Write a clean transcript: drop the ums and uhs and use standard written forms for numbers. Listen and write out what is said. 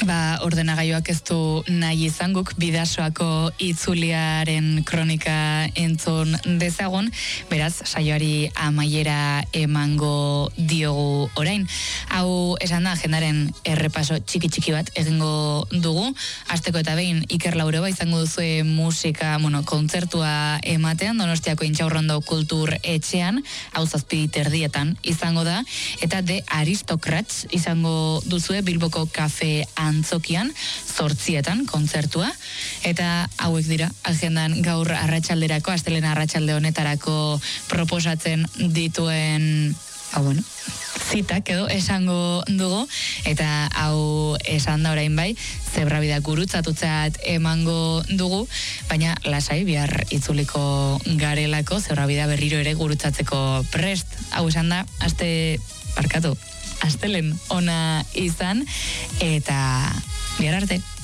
Ordenagailuak ez du nahi izan guk bidasoako itzuliaren kronika entzun dezagun, beraz, saioari amaiera emango diogu orain. Hau esan da, agendaren errepaso txiki bat egingo dugu. Hasteko eta behin, Iker Laureba izango duzue musika, kontzertua ematean, Donostiako Intxaurrondo Kultur Etxean, hau 7:30 izango da, eta The Aristocrats izango duzue Bilboko Kafe Antzokian 8:00 kontzertua, eta hauek dira agendan gaur arratsalderako, astelehen arratsalde honetarako proposatzen dituen zitak edo esango dugu, eta hau esan da orain bai, zebrabida gurutzatutzat emango dugu, baina lasai bihar itzuliko garelako, zebrabida berriro ere gurutzatzeko prest. Hau esan da, astelen ona izan, eta bihar arte.